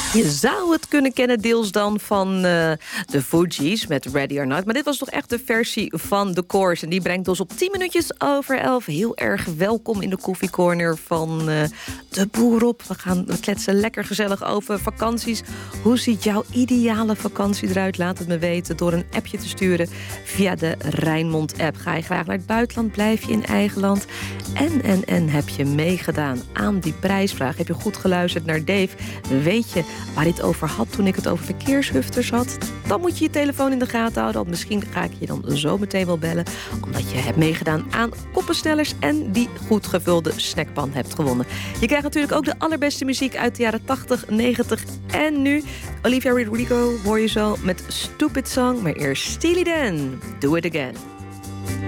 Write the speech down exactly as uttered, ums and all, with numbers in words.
Je zou het kunnen kennen deels dan van uh, de Fugees met Ready or Not. Maar dit was toch echt de versie van The Course. En die brengt ons op tien minuutjes over elf. Heel erg welkom in de koffiecorner van uh, De Boer op. We gaan we kletsen lekker gezellig over vakanties. Hoe ziet jouw ideale vakantie eruit? Laat het me weten door een appje te sturen via de Rijnmond-app. Ga je graag naar het buitenland? Blijf je in eigen land? En, en, en heb je meegedaan aan die prijsvraag? Heb je goed geluisterd naar Dave? Weet je waar hij het over had toen ik het over verkeershufters had? Dan moet je je telefoon in de gaten houden. Want misschien ga ik je dan zo meteen wel bellen. Omdat je hebt meegedaan aan koppenstellers en die goed gevulde snackpan hebt gewonnen. Je krijgt natuurlijk ook de allerbeste muziek uit de jaren tachtig, negentig en nu. Olivia Rodrigo hoor je zo met Stupid Song. Maar eerst Steely Dan. Do It Again.